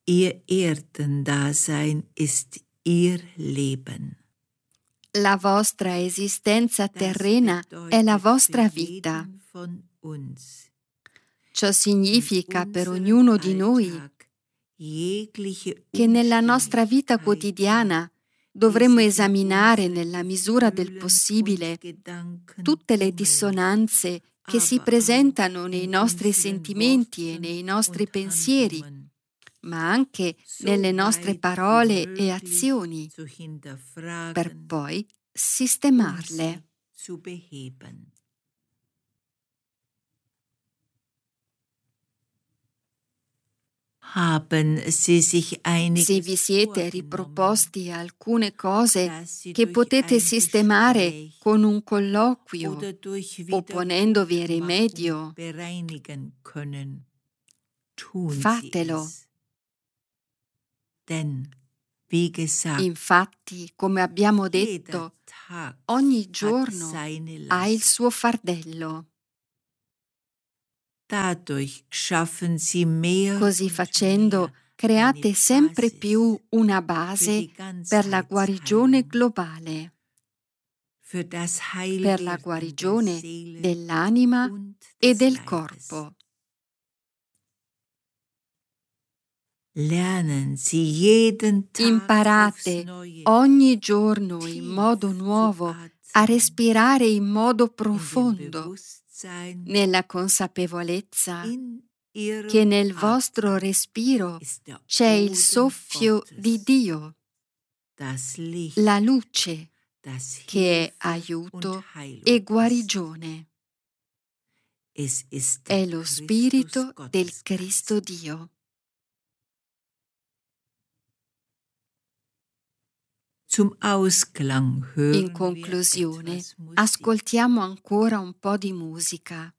Ihr Erdendasein ist ihr Leben. La vostra esistenza terrena è la vostra vita. Ciò significa per ognuno di noi che nella nostra vita quotidiana dovremmo esaminare nella misura del possibile tutte le dissonanze che si presentano nei nostri sentimenti e nei nostri pensieri, ma anche nelle nostre parole e azioni, per poi sistemarle. Se vi siete riproposti alcune cose che potete sistemare con un colloquio o ponendovi rimedio, fatelo. Infatti, come abbiamo detto, ogni giorno ha il suo fardello. Così facendo, create sempre più una base per la guarigione globale, per la guarigione dell'anima e del corpo. Imparate ogni giorno in modo nuovo a respirare in modo profondo, nella consapevolezza che nel vostro respiro c'è il soffio di Dio, la luce che è aiuto e guarigione. È lo Spirito del Cristo Dio. In conclusione, ascoltiamo ancora un po' di musica.